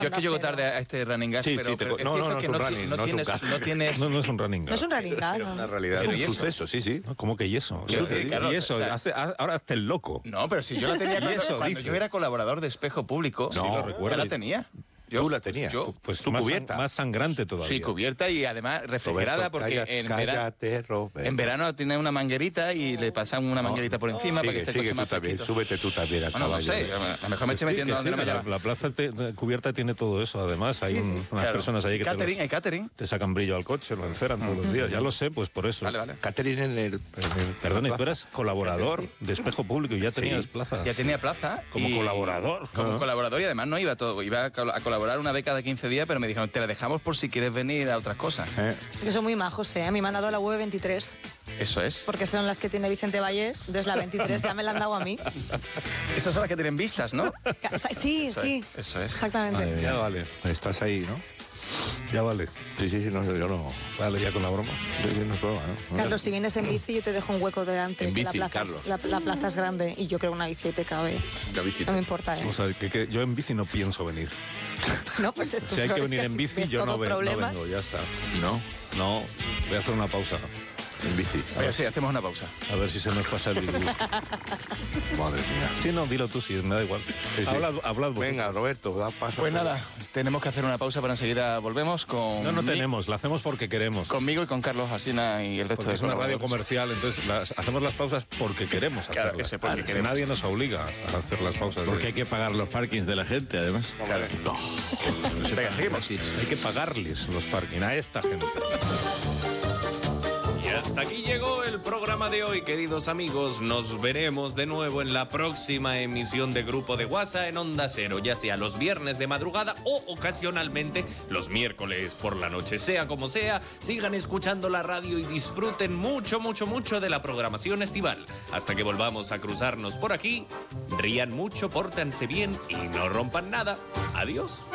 Yo es que llego tarde a este running gas, Sí, pero, sí, pero es no, cierto no que es un running, no es un gas. no tienes... No es un running No es un running gas, Es ¿no? una realidad, Pero es ¿y un eso? suceso, sí. ¿Cómo que y eso? Quiero decir, claro, y eso, o sea, ahora hazte el loco. No, pero si yo la tenía cuando, eso cuando dice. yo era colaborador de Espejo Público, Sí, lo recuerdo. yo la tenía. Tú la tenías. Pues tu más, cubierta. más sangrante todavía. Sí, cubierta y además refrigerada Roberto, porque cállate, Roberto. en verano tiene una manguerita y le pasan una manguerita por encima para que esté el Sigue coche tú más también, fresquito. súbete tú también al Bueno, no caballo. sé, a lo mejor me estoy metiendo Que donde sí, no me llama. la plaza cubierta tiene todo eso, además. Hay unas Claro. personas ahí que Hay catering. te sacan brillo al coche, lo enceran todos los días. Ya lo sé, pues por eso. Vale. Catherine en el Perdón, y la tú plaza. eras colaborador de Espejo Público y ya tenías plaza. Ya tenía plaza. Como y- colaborador. Como colaborador y además no iba todo. Iba a colaborar una vez cada 15 días, pero me dijeron, te la dejamos por si quieres venir a otras cosas. Que son muy majos, ¿eh? A mí me han dado la V23, Eso es. porque son las que tiene Vicente Vallés, entonces la 23 ya me la han dado a mí. Esas son las que tienen vistas, ¿no? Sí, Eso sí. es, eso es. Exactamente. Ya vale, Estás ahí, ¿no? ya vale. Sí, no, yo no. Vale, ya con la broma. Yo no es broma, ¿no? Carlos, si vienes en bici, yo te dejo un hueco delante. En que bici, la plaza, Carlos. la plaza es grande y yo creo una bici te cabe. La visita. No me importa, ¿eh? Vamos a ver, que yo en bici no pienso venir. No, pues esto Si hay que venir en bici, yo no vengo, ya está. No, voy a hacer una pausa. En bici. Oye, sí, hacemos una pausa. A ver si se nos pasa el virus. Madre mía. Sí, no, dilo tú, sí, me da igual. Sí. Hablad vosotros. Venga, Roberto, da paso. Pues nada, tenemos que hacer una pausa, pero enseguida volvemos con... No tenemos, la hacemos porque queremos. Conmigo y con Carlos Alsina y el resto Porque de es una radio colaboradores. comercial, entonces hacemos las pausas porque queremos Claro hacerlas. que sí, porque Si queremos. nadie nos obliga a hacer las pausas. Porque hay que pagar los parkings de la gente, además. Claro. Venga, seguimos. Hay que pagarles los parking a esta gente. Y hasta aquí llegó el programa de hoy, queridos amigos. Nos veremos de nuevo en la próxima emisión de Grupo de WhatsApp en Onda Cero, ya sea los viernes de madrugada o ocasionalmente los miércoles por la noche. Sea como sea, sigan escuchando la radio y disfruten mucho de la programación estival. Hasta que volvamos a cruzarnos por aquí, rían mucho, pórtense bien y no rompan nada. Adiós.